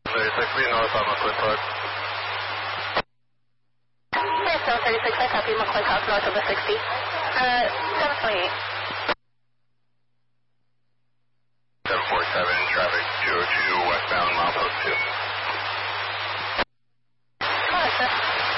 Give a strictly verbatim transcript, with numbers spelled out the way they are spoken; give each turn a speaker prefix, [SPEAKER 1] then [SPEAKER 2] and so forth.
[SPEAKER 1] thirty-six, we north on McCoy Park.
[SPEAKER 2] Yes, seven thirty-six, I copy McCoy Park, north of the sixty. Uh, seven twenty-eight.
[SPEAKER 1] seven forty-seven, traffic two oh two, westbound, milepost two.
[SPEAKER 2] Alright, sir.